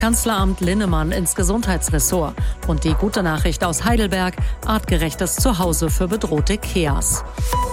Kanzleramt Linnemann ins Gesundheitsressort. Und die gute Nachricht aus Heidelberg: artgerechtes Zuhause für bedrohte Keas.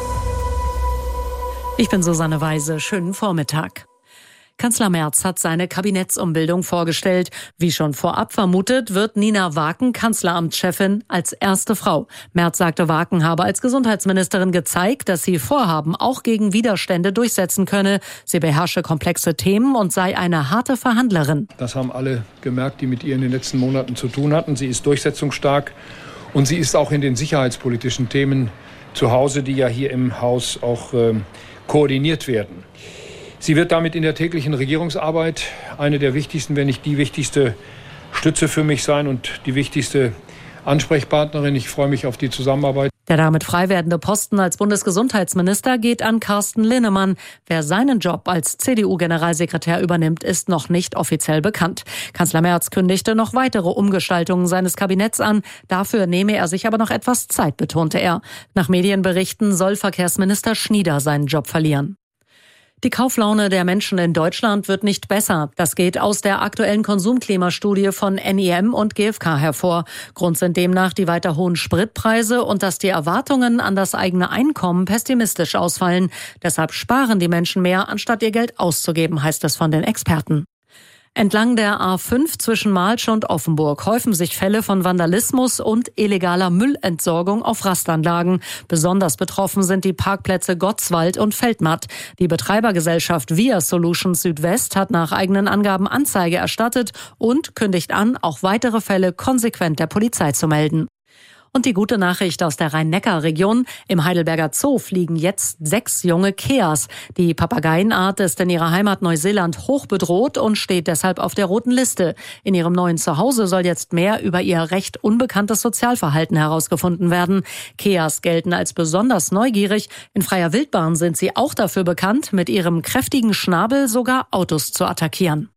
Ich bin Susanne Weise. Schönen Vormittag. Kanzler Merz hat seine Kabinettsumbildung vorgestellt. Wie schon vorab vermutet, wird Nina Waken Kanzleramtschefin als erste Frau. Merz sagte, Waken habe als Gesundheitsministerin gezeigt, dass sie Vorhaben auch gegen Widerstände durchsetzen könne. Sie beherrsche komplexe Themen und sei eine harte Verhandlerin. Das haben alle gemerkt, die mit ihr in den letzten Monaten zu tun hatten. Sie ist durchsetzungsstark und sie ist auch in den sicherheitspolitischen Themen zu Hause, die ja hier im Haus auch koordiniert werden. Sie wird damit in der täglichen Regierungsarbeit eine der wichtigsten, wenn nicht die wichtigste Stütze für mich sein und die wichtigste Ansprechpartnerin. Ich freue mich auf die Zusammenarbeit. Der damit frei werdende Posten als Bundesgesundheitsminister geht an Carsten Linnemann. Wer seinen Job als CDU-Generalsekretär übernimmt, ist noch nicht offiziell bekannt. Kanzler Merz kündigte noch weitere Umgestaltungen seines Kabinetts an. Dafür nehme er sich aber noch etwas Zeit, betonte er. Nach Medienberichten soll Verkehrsminister Schnieder seinen Job verlieren. Die Kauflaune der Menschen in Deutschland wird nicht besser. Das geht aus der aktuellen Konsumklimastudie von NIM und GfK hervor. Grund sind demnach die weiter hohen Spritpreise und dass die Erwartungen an das eigene Einkommen pessimistisch ausfallen. Deshalb sparen die Menschen mehr, anstatt ihr Geld auszugeben, heißt es von den Experten. Entlang der A5 zwischen Malsch und Offenburg häufen sich Fälle von Vandalismus und illegaler Müllentsorgung auf Rastanlagen. Besonders betroffen sind die Parkplätze Gottswald und Feldmatt. Die Betreibergesellschaft Via Solutions Südwest hat nach eigenen Angaben Anzeige erstattet und kündigt an, auch weitere Fälle konsequent der Polizei zu melden. Und die gute Nachricht aus der Rhein-Neckar-Region: Im Heidelberger Zoo fliegen jetzt 6 junge Keas. Die Papageienart ist in ihrer Heimat Neuseeland hoch bedroht und steht deshalb auf der roten Liste. In ihrem neuen Zuhause soll jetzt mehr über ihr recht unbekanntes Sozialverhalten herausgefunden werden. Keas gelten als besonders neugierig. In freier Wildbahn sind sie auch dafür bekannt, mit ihrem kräftigen Schnabel sogar Autos zu attackieren.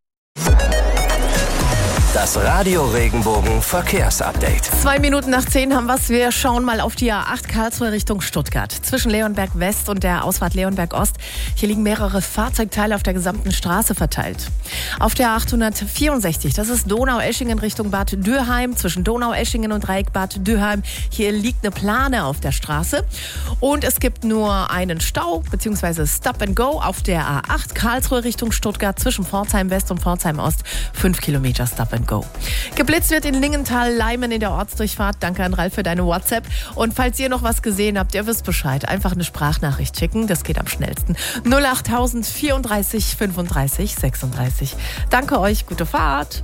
Das Radio Regenbogen Verkehrsupdate. 2 Minuten nach 10 haben wir's. Wir schauen mal auf die A8 Karlsruhe Richtung Stuttgart. Zwischen Leonberg West und der Ausfahrt Leonberg Ost. Hier liegen mehrere Fahrzeugteile auf der gesamten Straße verteilt. Auf der 864, das ist Donaueschingen Richtung Bad Dürheim. Zwischen Donaueschingen und Dreieck Bad Dürheim. Hier liegt eine Plane auf der Straße. Und es gibt nur einen Stau, beziehungsweise Stop and Go auf der A8 Karlsruhe Richtung Stuttgart. Zwischen Pforzheim West und Pforzheim Ost. 5 Kilometer Stop and Go. Geblitzt wird in Lingenthal-Leimen in der Ortsdurchfahrt. Danke an Ralf für deine WhatsApp. Und falls ihr noch was gesehen habt, ihr wisst Bescheid. Einfach eine Sprachnachricht schicken. Das geht am schnellsten. 08000 34 35 36. Danke euch. Gute Fahrt.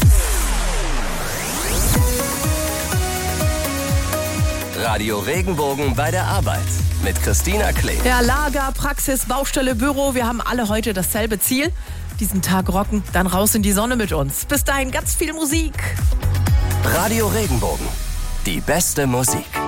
Radio Regenbogen bei der Arbeit mit Christina Klee. Ja, Lager, Praxis, Baustelle, Büro. Wir haben alle heute dasselbe Ziel. Diesen Tag rocken, dann raus in die Sonne mit uns. Bis dahin ganz viel Musik. Radio Regenbogen. Die beste Musik.